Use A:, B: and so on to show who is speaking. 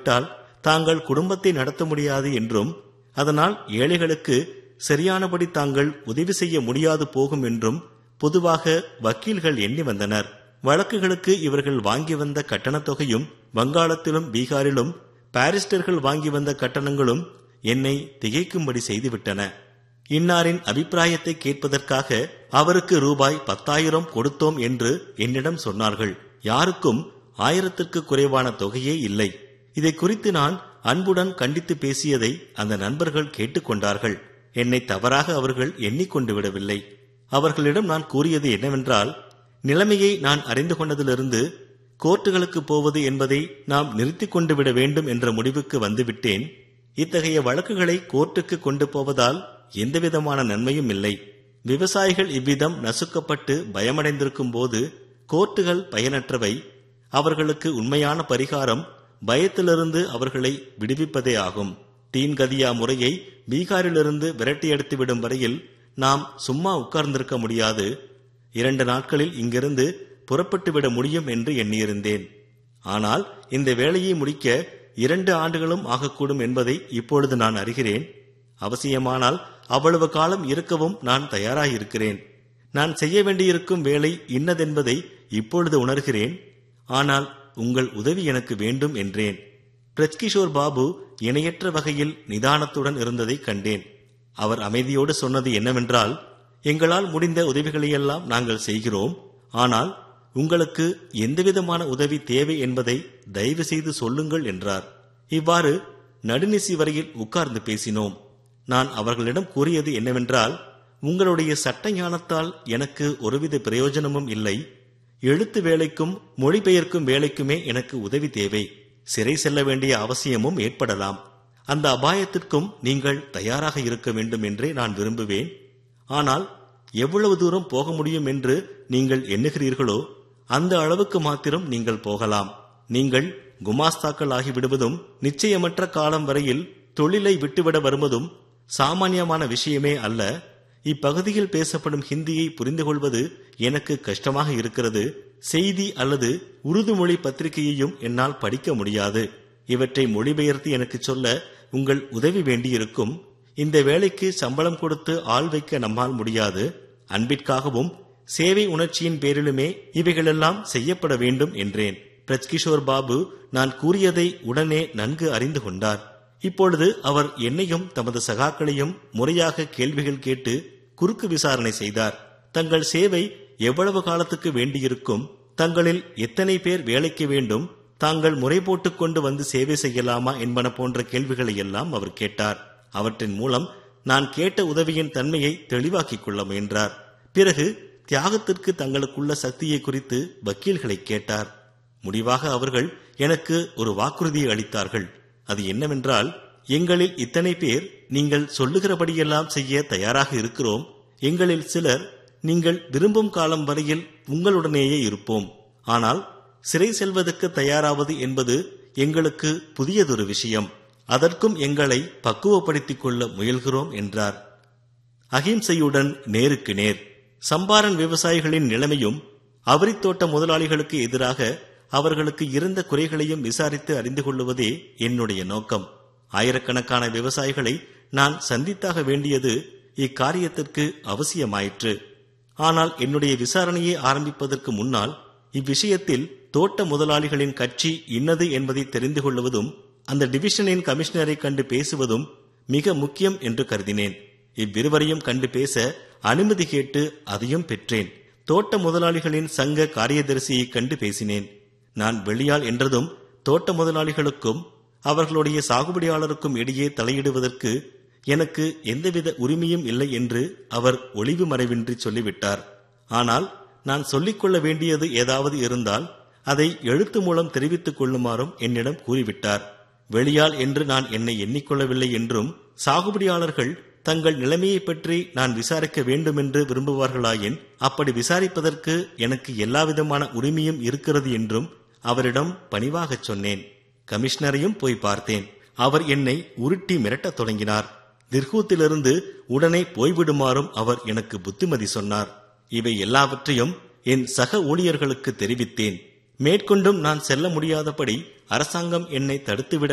A: இல்லாவிட்டால் தாங்கள் குடும்பத்தை நடத்த முடியாது என்றும், அதனால் ஏழைகளுக்கு சரியானபடி தாங்கள் உதவி செய்ய முடியாது போகும் என்றும் பொதுவாக வக்கீல்கள் எண்ணி வந்தனர். வழக்குகளுக்கு இவர்கள் வாங்கி வந்த கட்டணத் தொகையும் வங்காளத்திலும் பீகாரிலும் பாரிஸ்டர்கள் வாங்கி வந்த கட்டணங்களும் என்னை திகைக்கும்படி செய்துவிட்டன. இன்னாரின் அபிப்பிராயத்தை கேட்பதற்காக அவருக்கு ரூபாய் 10,000 கொடுத்தோம் என்று என்னிடம் சொன்னார்கள். யாருக்கும் 1000ற்கு குறைவான தொகையே இல்லை. இதை குறித்து நான் அன்புடன் கண்டித்து பேசியதை அந்த நண்பர்கள் கேட்டுக்கொண்டார்கள். என்னை தவறாக அவர்கள் எண்ணிக்கொண்டு விடவில்லை. அவர்களிடம் நான் கூறியது என்னவென்றால், நிலைமையை நான் அறிந்து கொண்டதிலிருந்து கோர்ட்டுகளுக்கு போவது என்பதை நாம் நிறுத்திக் கொண்டு விட வேண்டும் என்ற முடிவுக்கு வந்துவிட்டேன். இத்தகைய வழக்குகளை கோர்ட்டுக்கு கொண்டு போவதால் எந்தவிதமான நன்மையும் இல்லை. விவசாயிகள் இவ்விதம் நசுக்கப்பட்டு பயமடைந்திருக்கும் போது கோர்ட்டுகள் பயனற்றவை. அவர்களுக்கு உண்மையான பரிகாரம் பயத்திலிருந்து அவர்களை விடுவிப்பதே ஆகும். தீன்கதியா முறையை பீகாரிலிருந்து விரட்டியடித்துவிடும் வரையில் நாம் சும்மா உட்கார்ந்திருக்க முடியாது. 2 நாட்களில் இங்கிருந்து புறப்பட்டுவிட முடியும் என்று எண்ணியிருந்தேன். ஆனால் இந்த வேலையை முடிக்க 2 ஆண்டுகளும் ஆகக்கூடும் என்பதை இப்பொழுது நான் அறிகிறேன். அவசியமானால் அவ்வளவு காலம் இருக்கவும் நான் தயாராயிருக்கிறேன். நான் செய்ய வேண்டியிருக்கும் வேலை இன்னதென்பதை இப்பொழுது உணர்கிறேன். ஆனால் உங்கள் உதவி எனக்கு வேண்டும் என்றேன். பிரஜ்கிஷோர் பாபு இணையற்ற வகையில் நிதானத்துடன் இருந்ததை கண்டேன். அவர் அமைதியோடு சொன்னது என்னவென்றால், எங்களால் முடிந்த உதவிகளையெல்லாம் நாங்கள் செய்கிறோம். ஆனால் உங்களுக்கு எந்தவிதமான உதவி தேவை என்பதை தயவு செய்து சொல்லுங்கள் என்றார். இவ்வாறு நடுநிசி வரையில் உட்கார்ந்து பேசினோம். நான் அவர்களிடம் கூறியது என்னவென்றால், உங்களுடைய சட்ட ஞானத்தால் எனக்கு ஒருவித பிரயோஜனமும் இல்லை. எழுத்து வேலைக்கும் மொழிபெயர்க்கும் வேலைக்குமே எனக்கு உதவி தேவை. சிறை செல்ல வேண்டிய அவசியமும் ஏற்படலாம். அந்த அபாயத்திற்கும் நீங்கள் தயாராக இருக்க வேண்டும் என்றே நான் விரும்புவேன். ஆனால் எவ்வளவு தூரம் போக முடியும் என்று நீங்கள் எண்ணுகிறீர்களோ அந்த அளவுக்கு மாத்திரம் நீங்கள் போகலாம். நீங்கள் குமாஸ்தாக்கள் ஆகிவிடுவதும் நிச்சயமற்ற காலம் வரையில் தொழிலை விட்டுவிட வருவதும் சாமானியமான விஷயமே அல்ல. இப்பகுதியில் பேசப்படும் ஹிந்தியை புரிந்து கொள்வது எனக்கு கஷ்டமாக இருக்கிறது. செய்தி அல்லது உருது மொழி பத்திரிகையையும் என்னால் படிக்க முடியாது. இவற்றை மொழிபெயர்த்து எனக்கு சொல்ல உங்கள் உதவி வேண்டியிருக்கும். இந்த வேலைக்கு சம்பளம் கொடுத்து ஆள் வைக்க நம்மால் முடியாது. அன்பிற்காகவும் சேவை உணர்ச்சியின் பேரிலுமே இவைகளெல்லாம் செய்யப்பட வேண்டும் என்றேன். பிரஜ்கிஷோர் பாபு நான் கூறியதை உடனே நன்கு அறிந்து கொண்டார். இப்பொழுது அவர் என்னையும் தமது சகாக்களையும் முறையாக கேள்விகள் கேட்டு குறுக்கு விசாரணை செய்தார். தங்கள் சேவை எவ்வளவு காலத்துக்கு வேண்டியிருக்கும், தங்களில் எத்தனை பேர் வேலைக்கு வேண்டும், தாங்கள் முறை போட்டுக் கொண்டு வந்து சேவை செய்யலாமா என்பன போன்ற கேள்விகளை எல்லாம் அவர் கேட்டார். அவற்றின் மூலம் நான் கேட்ட உதவியின் தன்மையை தெளிவாக்கிக் கொள்ள முயன்றார். பிறகு தியாகத்திற்கு தங்களுக்குள்ள சக்தியை குறித்து வக்கீல்களை கேட்டார். முடிவாக அவர்கள் எனக்கு ஒரு வாக்குறுதியை அளித்தார்கள். அது என்னவென்றால், எங்களில் இத்தனை பேர் நீங்கள் சொல்லுகிறபடியெல்லாம் செய்ய தயாராக இருக்கிறோம். எங்களில் சிலர் நீங்கள் விரும்பும் காலம் வரையில் உங்களுடனேயே இருப்போம். ஆனால் சிறை செல்வதற்கு தயாராவது என்பது எங்களுக்கு புதியதொரு விஷயம். அதற்கும் எங்களை பக்குவப்படுத்திக் கொள்ள முயல்கிறோம் என்றார். அகிம்சையுடன் நேருக்கு நேர். சம்பாரன் விவசாயிகளின் நிலைமையும் அவரித்தோட்ட முதலாளிகளுக்கு எதிராக அவர்களுக்கு இருந்த குறைகளையும் விசாரித்து அறிந்து கொள்வதே என்னுடைய நோக்கம். ஆயிரக்கணக்கான விவசாயிகளை நான் சந்தித்தாக வேண்டியது இக்காரியத்திற்கு அவசியமாயிற்று. ஆனால் என்னுடைய விசாரணையை ஆரம்பிப்பதற்கு முன்னால் இவ்விஷயத்தில் தோட்ட முதலாளிகளின் கட்சி இன்னது என்பதை தெரிந்து கொள்வதும் அந்த டிவிஷனின் கமிஷனரை கண்டு பேசுவதும் மிக முக்கியம் என்று கருதினேன். இவ்விருவரையும் கண்டு பேச அனுமதி கேட்டு அதையும் பெற்றேன். தோட்ட முதலாளிகளின் சங்க காரியதரிசியை கண்டு பேசினேன். நான் வெளியாள் என்றதும் தோட்ட முதலாளிகளுக்கும் அவர்களுடைய சாகுபடியாளருக்கும் இடையே தலையிடுவதற்கு எனக்கு எந்தவித உரிமையும் இல்லை என்று அவர் ஒளிவு மறைவின்றி சொல்லிவிட்டார். ஆனால் நான் சொல்லிக்கொள்ள வேண்டியது ஏதாவது இருந்தால் அதை எழுத்து மூலம் தெரிவித்துக் கொள்ளுமாறும் என்னிடம் கூறிவிட்டார். வெளியாள் என்று நான் என்னை எண்ணிக்கொள்ளவில்லை என்றும், சாகுபடியாளர்கள் தங்கள் நிலைமையை பற்றி நான் விசாரிக்க வேண்டுமென்று விரும்புவார்களாயின் அப்படி விசாரிப்பதற்கு எனக்கு எல்லாவிதமான உரிமையும் இருக்கிறது என்றும் அவரிடம் பணிவாகச் சொன்னேன். கமிஷனரையும் போய் பார்த்தேன். அவர் என்னை உருட்டி மிரட்டத் தொடங்கினார். திர்கூத்திலிருந்து உடனே போய்விடுமாறும் அவர் எனக்கு புத்திமதி சொன்னார். இவை எல்லாவற்றையும் என் சக ஊழியர்களுக்கு தெரிவித்தேன். மேற்கொண்டும் நான் செல்ல முடியாதபடி அரசாங்கம் என்னை தடுத்துவிட